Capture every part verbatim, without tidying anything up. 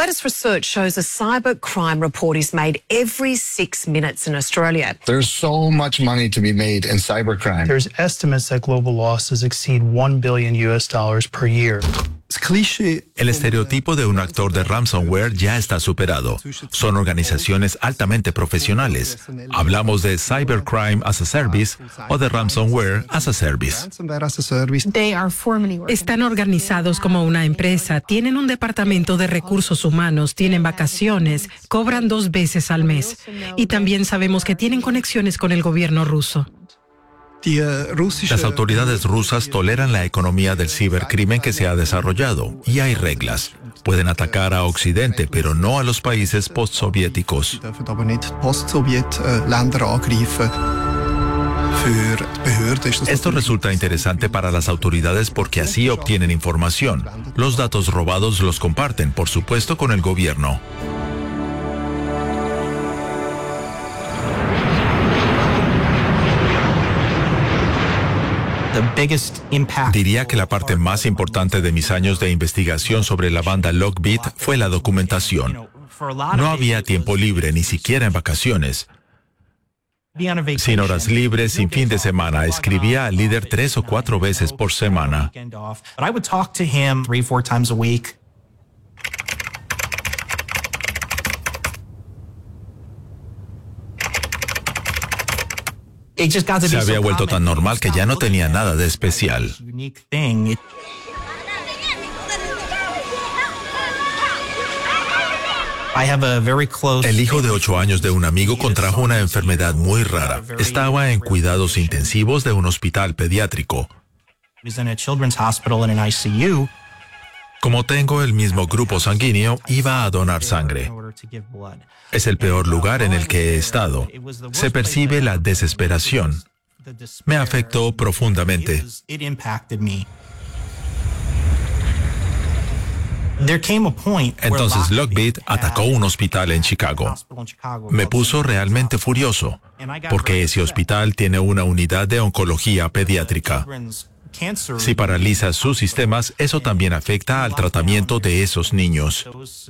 latest research shows a cybercrime report is made every six minutes in Australia. There's so much money to be made in cybercrime. There's estimates that global losses exceed one billion U S dollars per year. El estereotipo de un actor de ransomware ya está superado. Son organizaciones altamente profesionales. Hablamos de Cybercrime as a Service o de Ransomware as a Service. Están organizados como una empresa, tienen un departamento de recursos humanos, tienen vacaciones, cobran dos veces al mes. Y también sabemos que tienen conexiones con el gobierno ruso. Las autoridades rusas toleran la economía del cibercrimen que se ha desarrollado y hay reglas. Pueden atacar a Occidente, pero no a los países postsoviéticos. Esto resulta interesante para las autoridades porque así obtienen información. Los datos robados los comparten, por supuesto, con el gobierno. Diría que la parte más importante de mis años de investigación sobre la banda Lockbit fue la documentación. No había tiempo libre, ni siquiera en vacaciones. Sin horas libres, sin fin de semana, escribía al líder tres o cuatro veces por semana. Se había vuelto tan normal que ya no tenía nada de especial. El hijo de ocho años de un amigo contrajo una enfermedad muy rara. Estaba en cuidados intensivos de un hospital pediátrico. Como tengo el mismo grupo sanguíneo, iba a donar sangre. Es el peor lugar en el que he estado. Se percibe la desesperación. Me afectó profundamente. Entonces Lockbit atacó un hospital en Chicago. Me puso realmente furioso, porque ese hospital tiene una unidad de oncología pediátrica. Si paraliza sus sistemas, eso también afecta al tratamiento de esos niños.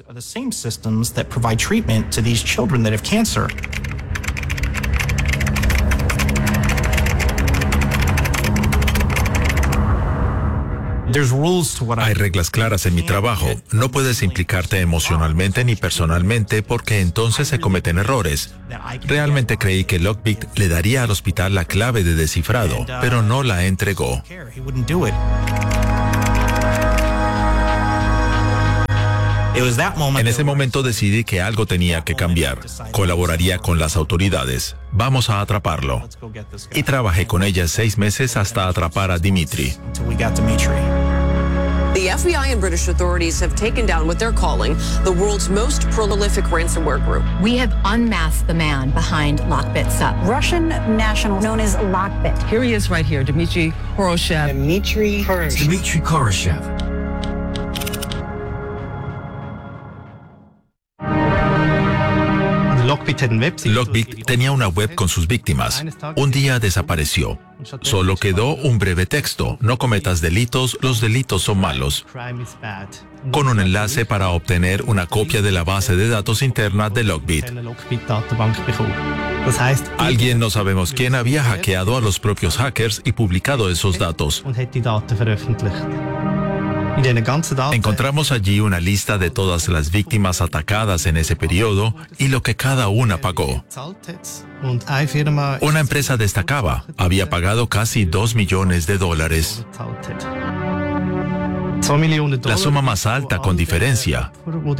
Hay reglas claras en mi trabajo. No puedes implicarte emocionalmente ni personalmente porque entonces se cometen errores. Realmente creí que Lockbit le daría al hospital la clave de descifrado, pero no la entregó. En ese momento decidí que algo tenía que cambiar. Colaboraría con las autoridades. Vamos a atraparlo. Y trabajé con ellas seis meses hasta atrapar a Dmitry. The F B I and British authorities have taken down what they're calling the world's most prolific ransomware group. We have unmasked the man behind Lockbit Sub. Russian national known as Lockbit. Here he is right here, Dmitry Horoshev. Dmitry Horoshev. Dmitry Horoshev. Lockbit tenía una web con sus víctimas. Un día desapareció. Solo quedó un breve texto: no cometas delitos, los delitos son malos, con un enlace para obtener una copia de la base de datos interna de Lockbit. Alguien, no sabemos quién, había hackeado a los propios hackers y publicado esos datos. Encontramos allí una lista de todas las víctimas atacadas en ese periodo y lo que cada una pagó. Una empresa destacaba, había pagado casi dos millones de dólares. La suma más alta con diferencia.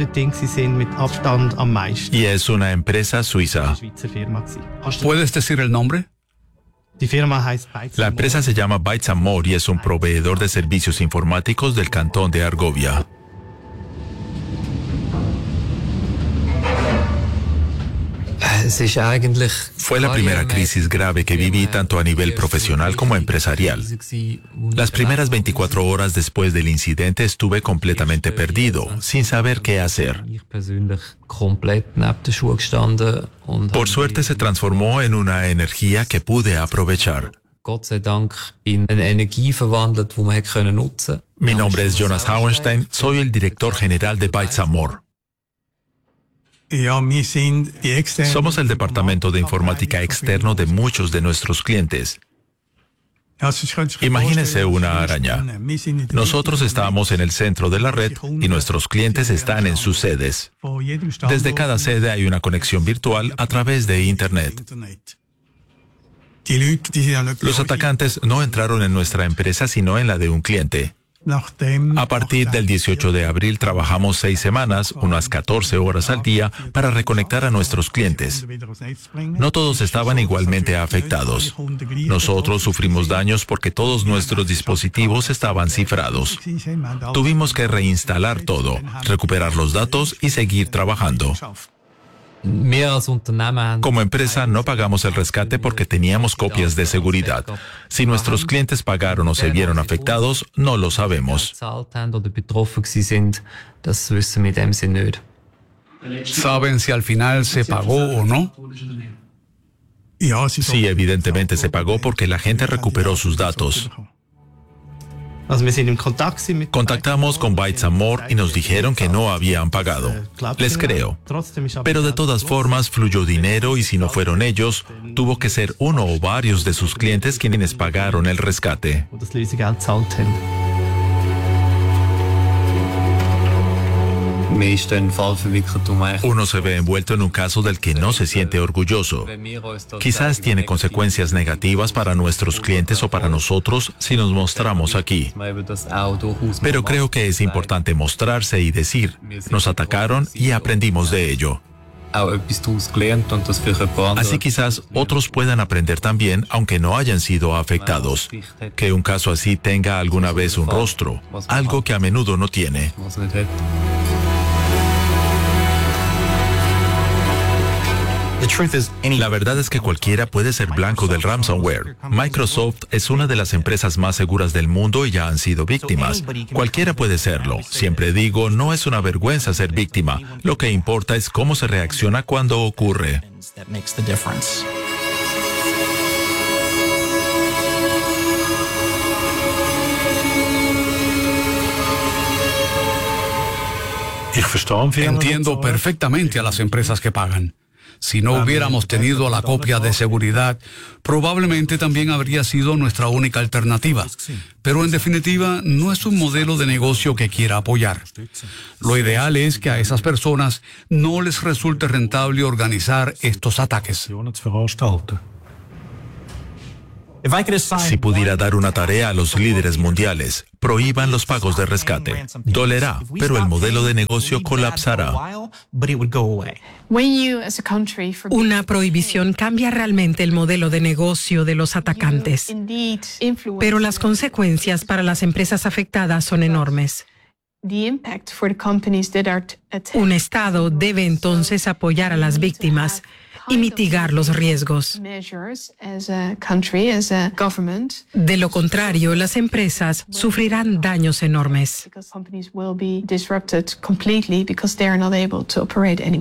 Y es una empresa suiza. ¿Puedes decir el nombre? La empresa se llama Bytes and More y es un proveedor de servicios informáticos del cantón de Argovia. Fue la primera crisis grave que viví tanto a nivel profesional como empresarial. Las primeras veinticuatro horas después del incidente estuve completamente perdido, sin saber qué hacer. Por suerte se transformó en una energía que pude aprovechar. Mi nombre es Jonas Hauenstein, soy el director general de Bytes and More. Somos el departamento de informática externo de muchos de nuestros clientes. Imagínese una araña. Nosotros estamos en el centro de la red y nuestros clientes están en sus sedes. Desde cada sede hay una conexión virtual a través de Internet. Los atacantes no entraron en nuestra empresa sino en la de un cliente. A partir del dieciocho de abril trabajamos seis semanas, unas catorce horas al día, para reconectar a nuestros clientes. No todos estaban igualmente afectados. Nosotros sufrimos daños porque todos nuestros dispositivos estaban cifrados. Tuvimos que reinstalar todo, recuperar los datos y seguir trabajando. Como empresa no pagamos el rescate porque teníamos copias de seguridad. Si nuestros clientes pagaron o se vieron afectados, no lo sabemos. ¿Saben si al final se pagó o no? Sí, evidentemente se pagó porque la gente recuperó sus datos. Contactamos con Bytes and More y nos dijeron que no habían pagado. Les creo. Pero de todas formas fluyó dinero y si no fueron ellos, tuvo que ser uno o varios de sus clientes quienes pagaron el rescate. Uno se ve envuelto en un caso del que no se siente orgulloso. Quizás tiene consecuencias negativas para nuestros clientes o para nosotros si nos mostramos aquí. Pero creo que es importante mostrarse y decir, nos atacaron y aprendimos de ello. Así quizás otros puedan aprender también, aunque no hayan sido afectados. Que un caso así tenga alguna vez un rostro, algo que a menudo no tiene. La verdad es que cualquiera puede ser blanco del ransomware. Microsoft es una de las empresas más seguras del mundo y ya han sido víctimas. Cualquiera puede serlo. Siempre digo, no es una vergüenza ser víctima. Lo que importa es cómo se reacciona cuando ocurre. Entiendo perfectamente a las empresas que pagan. Si no hubiéramos tenido la copia de seguridad, probablemente también habría sido nuestra única alternativa. Pero en definitiva, no es un modelo de negocio que quiera apoyar. Lo ideal es que a esas personas no les resulte rentable organizar estos ataques. Si pudiera dar una tarea a los líderes mundiales, prohíban los pagos de rescate. Dolerá, pero el modelo de negocio colapsará. Una prohibición cambia realmente el modelo de negocio de los atacantes, pero las consecuencias para las empresas afectadas son enormes. Un Estado debe entonces apoyar a las víctimas y mitigar los riesgos. De lo contrario, las empresas sufrirán daños enormes.